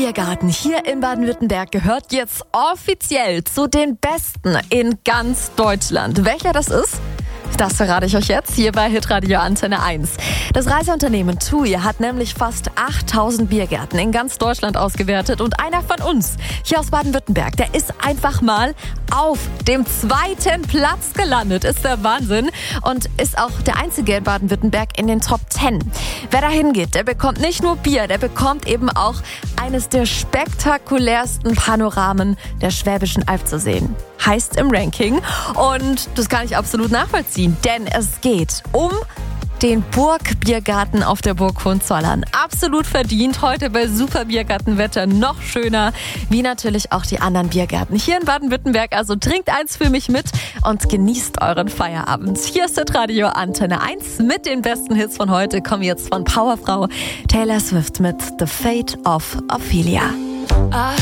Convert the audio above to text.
Biergarten hier in Baden-Württemberg gehört jetzt offiziell zu den besten in ganz Deutschland. Welcher das ist? Das verrate ich euch jetzt hier bei Hitradio Antenne 1. Das Reiseunternehmen TUI hat nämlich fast 8000 Biergärten in ganz Deutschland ausgewertet und einer von uns hier aus Baden-Württemberg, der ist einfach mal auf dem 2. Platz gelandet. Ist der Wahnsinn und ist auch der einzige in Baden-Württemberg in den Top 10. Wer da hingeht, der bekommt nicht nur Bier, der bekommt eben auch eines der spektakulärsten Panoramen der Schwäbischen Alb zu sehen. Heißt im Ranking und das kann ich absolut nachvollziehen, denn es geht um den Burgbiergarten auf der Burg Hohenzollern. Absolut verdient, heute bei super Biergartenwetter noch schöner, wie natürlich auch die anderen Biergärten hier in Baden-Württemberg. Also trinkt eins für mich mit und genießt euren Feierabend. Hier ist Hitradio Antenne 1 mit den besten Hits von heute. Kommen jetzt von Powerfrau Taylor Swift mit The Fate of Ophelia. I